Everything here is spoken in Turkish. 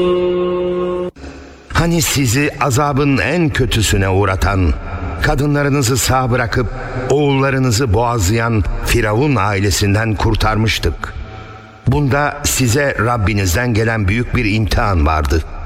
Hani sizi azabın en kötüsüne uğratan, kadınlarınızı sağ bırakıp oğullarınızı boğazlayan Firavun ailesinden kurtarmıştık. Bunda size Rabbinizden gelen büyük bir imtihan vardı.